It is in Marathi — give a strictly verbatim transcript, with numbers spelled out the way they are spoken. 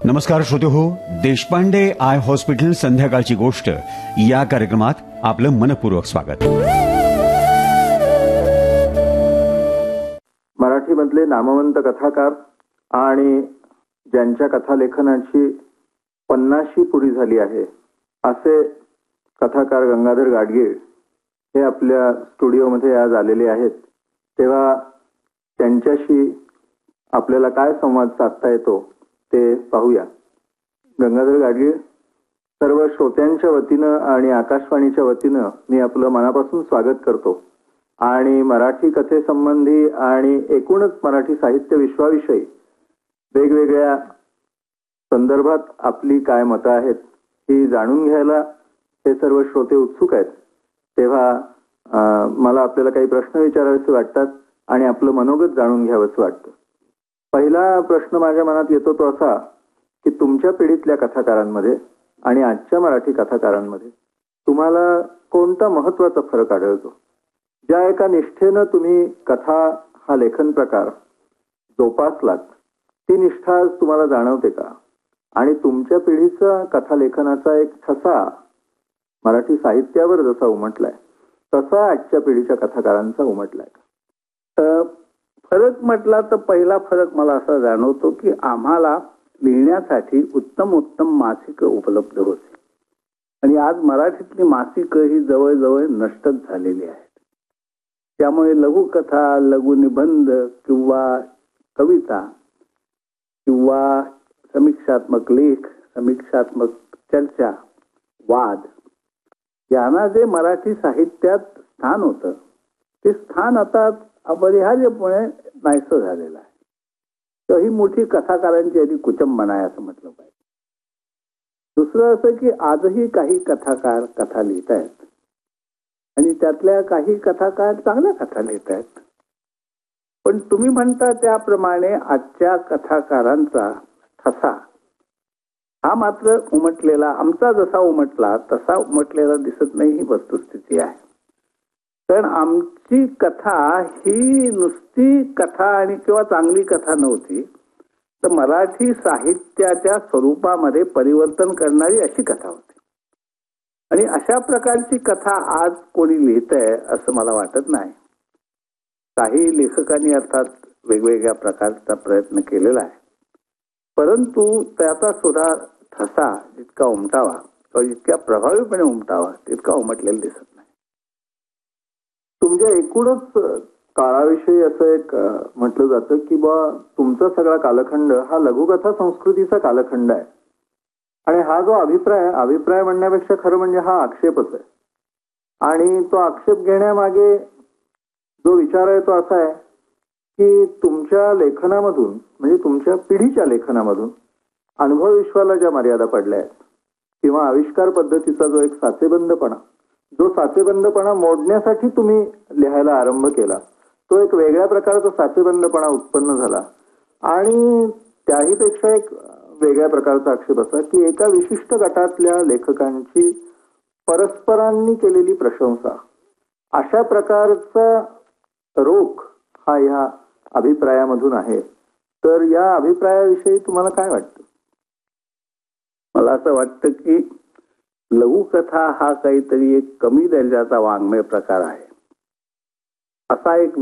नमस्कार श्रोतेहो, देशपांडे आय हॉस्पिटल संध्याकाळची गोष्ट या कार्यक्रमात आपलं मनपूर्वक स्वागत. मराठीमधले नामवंत कथाकार आणि ज्यांच्या कथालेखनाची पन्नाशी पुरी झाली आहे असे कथाकार गंगाधर गाडगीळ हे आपल्या स्टुडिओमध्ये आज आलेले आहेत. तेव्हा त्यांच्याशी आपल्याला काय संवाद साधता येतो ते पाहूया. गंगाधर गाडगीळ, सर्व श्रोत्यांच्या वतीनं आणि आकाशवाणीच्या वतीनं मी आपलं मनापासून स्वागत करतो आणि मराठी कथेसंबंधी आणि एकूणच मराठी साहित्य विश्वाविषयी वेगवेगळ्या संदर्भात आपली काय मतं आहेत ही जाणून घ्यायला हे सर्व श्रोते उत्सुक आहेत. तेव्हा मला आपल्याला काही प्रश्न विचारावेसे वाटतात आणि आपलं मनोगत जाणून घ्यावंसं वाटतं. पहिला प्रश्न माझ्या मनात येतो तो असा की तुमच्या पिढीतल्या कथाकारांमध्ये आणि आजच्या मराठी कथाकारांमध्ये तुम्हाला कोणता महत्वाचा फरक आढळतो? ज्या एका निष्ठेनं तुम्ही कथा हा लेखन प्रकार जोपासलात ती निष्ठा आज तुम्हाला जाणवते का? आणि तुमच्या पिढीचा कथालेखनाचा एक ठसा मराठी साहित्यावर जसा उमटलाय तसा आजच्या पिढीच्या कथाकारांचा उमटलाय का? फरक म्हटला तर पहिला फरक मला असा जाणवतो की आम्हाला लिहिण्यासाठी उत्तम उत्तम मासिक उपलब्ध होती आणि आज मराठीतली मासिक ही जवळजवळ नष्टच झालेली आहेत. त्यामुळे लघुकथा, लघुनिबंध किंवा कविता किंवा समीक्षात्मक लेख, समीक्षात्मक चर्चा, वाद यांना जे मराठी साहित्यात स्थान होतं ते स्थान आता अपरिहार्यपणे नाहीसं झालेलं आहे. तर ही मोठी कथाकारांची आधी कुचंबना आहे असं म्हटलं पाहिजे. दुसरं असं की आजही काही कथाकार कथा लिहित आहेत आणि त्यातल्या काही कथाकार चांगल्या कथा लिहित आहेत. पण तुम्ही म्हणता त्याप्रमाणे आजच्या कथाकारांचा ठसा हा मात्र उमटलेला, आमचा जसा उमटला तसा उमटलेला दिसत नाही ही वस्तुस्थिती आहे. कारण आमची कथा ही नुसती कथा आणि किंवा चांगली कथा नव्हती, तर मराठी साहित्याच्या स्वरूपामध्ये परिवर्तन करणारी अशी कथा होती. आणि अशा प्रकारची कथा आज कोणी लिहितंय असं मला वाटत नाही. काही लेखकांनी अर्थात वेगवेगळ्या प्रकारचा प्रयत्न केलेला आहे, परंतु त्याचा सुद्धा ठसा जितका उमटावा किंवा जितक्या प्रभावीपणे उमटावा तितका उमटलेला दिसत नाही. तुमच्या एकूणच काळाविषयी असं एक म्हटलं जातं की बा तुमचा सगळा कालखंड हा लघुकथा संस्कृतीचा कालखंड आहे. आणि हा जो अभिप्राय अभिप्राय म्हणण्यापेक्षा खरं म्हणजे हा आक्षेपच आहे. आणि तो आक्षेप घेण्यामागे जो विचार आहे तो असा आहे की तुमच्या लेखनामधून म्हणजे तुमच्या पिढीच्या लेखनामधून अनुभव विश्वाला ज्या मर्यादा पडल्या आहेत किंवा आविष्कार पद्धतीचा जो एक साचेबंदपणा जो साचेबंदपणा मोडण्यासाठी तुम्ही लिहायला आरंभ केला तो एक वेगळ्या प्रकारचा साचेबंदपणा उत्पन्न झाला. आणि त्याहीपेक्षा एक वेगळ्या प्रकारचा आक्षेप असा की एका विशिष्ट गटातल्या लेखकांची परस्परांनी केलेली प्रशंसा अशा प्रकारचा रोख हा ह्या अभिप्रायामधून आहे. तर या अभिप्रायाविषयी तुम्हाला काय वाटतं? मला असं वाटतं की लघुकथा हा काहीतरी एक कमी दर्जाचा वाङ्मय प्रकार आहे असा एक